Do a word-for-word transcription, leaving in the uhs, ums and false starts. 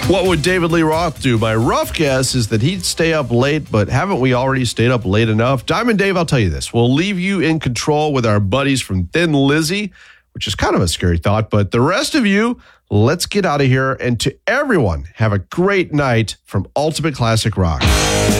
What would David Lee Roth do? My rough guess is that he'd stay up late, but haven't we already stayed up late enough? Diamond Dave, I'll tell you this. We'll leave you in control with our buddies from Thin Lizzy, which is kind of a scary thought, but the rest of you, let's get out of here. And to everyone, have a great night from Ultimate Classic Rock.